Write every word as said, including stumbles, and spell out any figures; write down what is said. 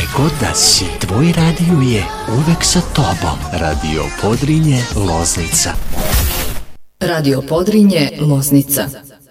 god da si, tvoj radio je uvek sa tobom. Radio Podrinje, Loznica. Radio Podrinje, Loznica.